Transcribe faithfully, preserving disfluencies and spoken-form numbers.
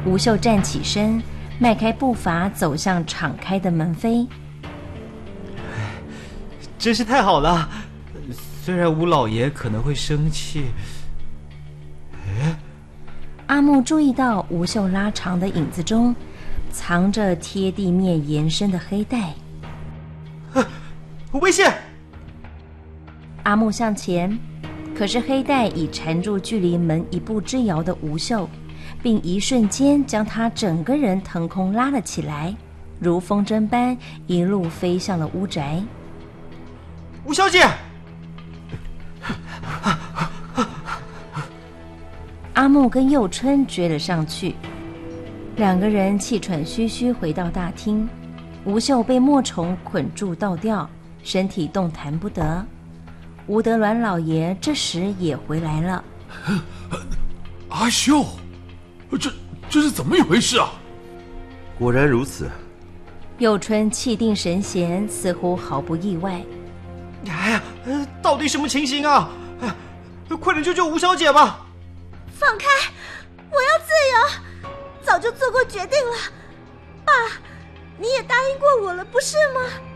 吴秀站起身，迈开步伐走向敞开的门扉。 真是太好了，虽然吴老爷可能会生气。哎， 阿木注意到吴秀拉长的影子中藏着贴地面延伸的黑带。 危险！ 阿木向前，可是黑带已缠住距离门一步之遥的吴秀，并一瞬间将他整个人腾空拉了起来，如风筝般一路飞向了屋宅。 吴小姐！ 阿木跟佑春追了上去，两个人气喘吁吁回到大厅。吴秀被墨虫捆住倒吊，身体动弹不得。吴德銮老爷这时也回来了。 阿秀，这这是怎么一回事啊？ 果然如此。 佑春气定神闲，似乎毫不意外。 哎呀，到底什么情形啊？快点救救吴小姐吧！ 放开！我要自由！早就做过决定了。爸，你也答应过我了，不是吗？